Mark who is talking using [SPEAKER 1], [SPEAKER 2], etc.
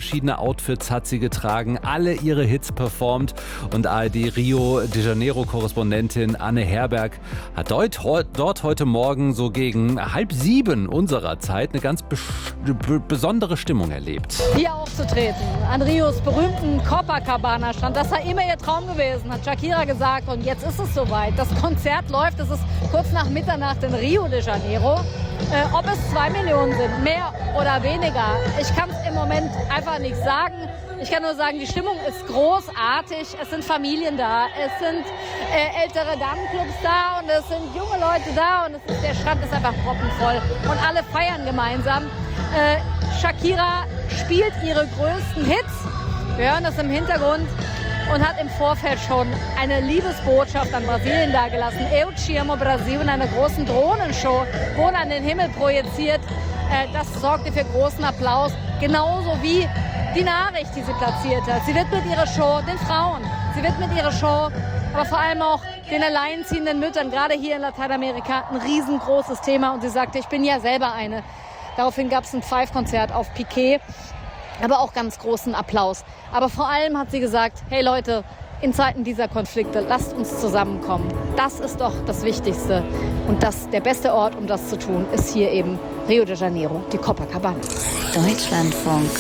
[SPEAKER 1] verschiedene Outfits hat sie getragen, alle ihre Hits performt und ARD Rio de Janeiro-Korrespondentin Anne Herberg hat dort heute Morgen so gegen 6:30 unserer Zeit eine ganz besondere Stimmung erlebt.
[SPEAKER 2] Hier aufzutreten, an Rios berühmten Copacabana-Strand, das sei immer ihr Traum gewesen, hat Shakira gesagt. Und jetzt ist es soweit. Das Konzert läuft, es ist kurz nach Mitternacht in Rio de Janeiro. Ob es 2 Millionen sind, mehr oder weniger, ich kann es im Moment einfach nicht sagen. Ich kann nur sagen, die Stimmung ist großartig. Es sind Familien da, es sind ältere Damenclubs da und es sind junge Leute da und der Strand ist einfach proppenvoll und alle feiern gemeinsam. Shakira spielt ihre größten Hits. Wir hören das im Hintergrund und hat im Vorfeld schon eine Liebesbotschaft an Brasilien dargelassen. Eu te amo Brasil in einer großen Drohnenshow wurde an den Himmel projiziert. Das sorgte für großen Applaus, genauso wie die Nachricht, die sie platziert hat. Sie widmet ihre Show den Frauen, sie widmet ihre Show, aber vor allem auch den alleinziehenden Müttern, gerade hier in Lateinamerika, ein riesengroßes Thema. Und sie sagte, ich bin ja selber eine. Daraufhin gab es ein Pfeifkonzert auf Piqué, aber auch ganz großen Applaus. Aber vor allem hat sie gesagt, hey Leute, in Zeiten dieser Konflikte, lasst uns zusammenkommen. Das ist doch das Wichtigste. Und der beste Ort, um das zu tun, ist hier eben Rio de Janeiro, die Copacabana.
[SPEAKER 3] Deutschlandfunk.